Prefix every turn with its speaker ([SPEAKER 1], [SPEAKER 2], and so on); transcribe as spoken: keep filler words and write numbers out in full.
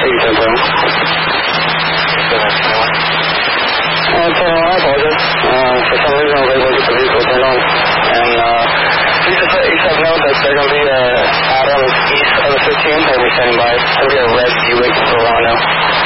[SPEAKER 1] you, ten ten. Uh, ten one, I apologize. Uh, for some reason I was able to get the vehicle turned on. And, uh, please just let ASAP know that they're going to be, uh, out on the east of the fifteenth. They'll be standing by. It'll be a red Buick Verano.